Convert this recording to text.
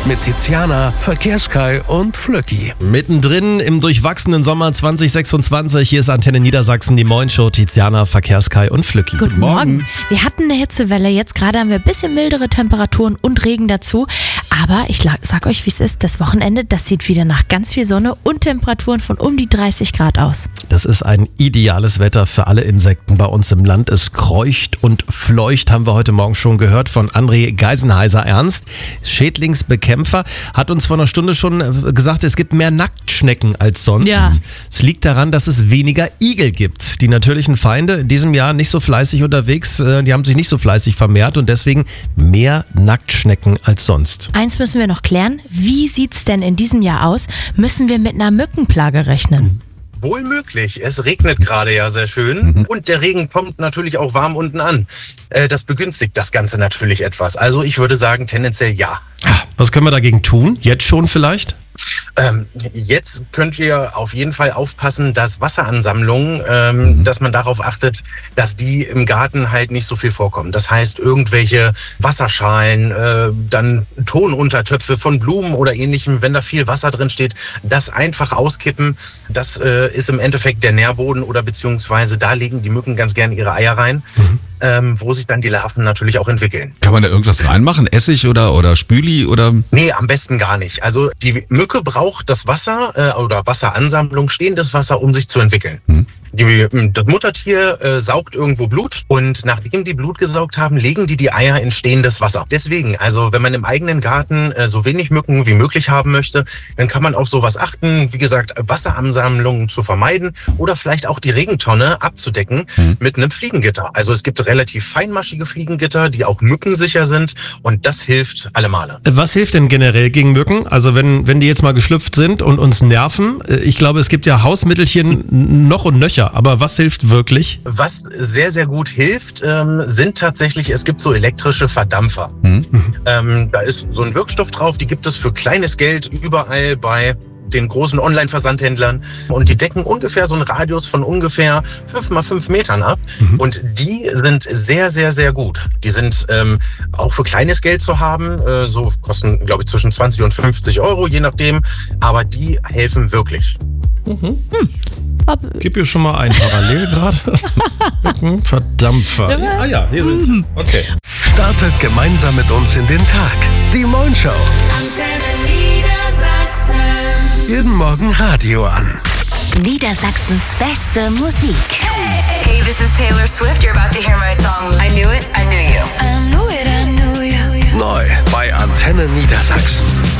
mit Tiziana, Verkehrskai und Flöcki. Mittendrin im durchwachsenen Sommer 2026, hier ist Antenne Niedersachsen, die Moin-Show, Tiziana, Verkehrskai und Flöcki. Guten Morgen. Wir hatten eine Hitzewelle, jetzt gerade haben wir ein bisschen mildere Temperaturen und Regen dazu. Aber ich sag euch, wie es ist, das Wochenende, das sieht wieder nach ganz viel Sonne und Temperaturen von um die 30 Grad aus. Das ist ein ideales Wetter für alle Insekten bei uns im Land. Es kreucht und fleucht, haben wir heute Morgen schon gehört von André Geisenheiser-Ernst, Schädlingsbekämpfer, hat uns vor einer Stunde schon gesagt, es gibt mehr Nacktschnecken als sonst. Ja. Es liegt daran, dass es weniger Igel gibt. Die natürlichen Feinde in diesem Jahr nicht so fleißig unterwegs, die haben sich nicht so fleißig vermehrt und deswegen mehr Nacktschnecken als sonst. Eins müssen wir noch klären, wie sieht's denn in diesem Jahr aus? Müssen wir mit einer Mückenplage rechnen? Wohl möglich. Es regnet gerade ja sehr schön und der Regen kommt natürlich auch warm unten an. Das begünstigt das Ganze natürlich etwas. Also ich würde sagen tendenziell ja. Was können wir dagegen tun? Jetzt schon vielleicht? Jetzt könnt ihr auf jeden Fall aufpassen, dass Wasseransammlungen, dass man darauf achtet, dass die im Garten halt nicht so viel vorkommen. Das heißt, irgendwelche Wasserschalen, dann Tonuntertöpfe von Blumen oder ähnlichem, wenn da viel Wasser drin steht, das einfach auskippen. Das ist im Endeffekt der Nährboden oder beziehungsweise da legen die Mücken ganz gern ihre Eier rein. Wo sich dann die Larven natürlich auch entwickeln. Kann man da irgendwas reinmachen? Essig oder Spüli oder? Nee, am besten gar nicht. Also die Mücke braucht das Wasser oder Wasseransammlung, stehendes Wasser, um sich zu entwickeln. Das Muttertier saugt irgendwo Blut und nachdem die Blut gesaugt haben, legen die Eier in stehendes Wasser. Deswegen, also wenn man im eigenen Garten so wenig Mücken wie möglich haben möchte, dann kann man auf sowas achten, wie gesagt, Wasseransammlungen zu vermeiden oder vielleicht auch die Regentonne abzudecken mit einem Fliegengitter. Also es gibt relativ feinmaschige Fliegengitter, die auch mückensicher sind und das hilft alle Male. Was hilft denn generell gegen Mücken? Also wenn die jetzt mal geschlüpft sind und uns nerven, ich glaube, es gibt ja Hausmittelchen noch und nöcher, aber was hilft wirklich? Was sehr, sehr gut hilft, sind tatsächlich, es gibt so elektrische Verdampfer. Da ist so ein Wirkstoff drauf, die gibt es für kleines Geld überall bei den großen Online-Versandhändlern und die decken ungefähr so einen Radius von ungefähr 5x5 Metern ab und die sind sehr, sehr, sehr gut. Die sind auch für kleines Geld zu haben, so kosten, glaube ich, zwischen 20 und 50 Euro, je nachdem, aber die helfen wirklich. Gib hier schon mal ein parallel gerade. Verdampfer. Ah ja, hier sind sie. Okay. Startet gemeinsam mit uns in den Tag. Die Moin-Show. Jeden Morgen Radio an. Niedersachsens beste Musik. Hey, this is Taylor Swift. You're about to hear my song. I Knew It, I Knew You. I knew it, I knew you. Neu bei Antenne Niedersachsen.